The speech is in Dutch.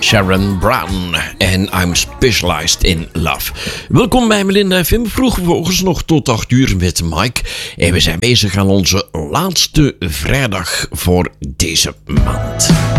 Sharon Brown en I'm Specialized in Love. Welkom bij Melinda FM, vroegvogels nog tot 8 uur met Mike. En we zijn bezig aan onze laatste vrijdag voor deze maand.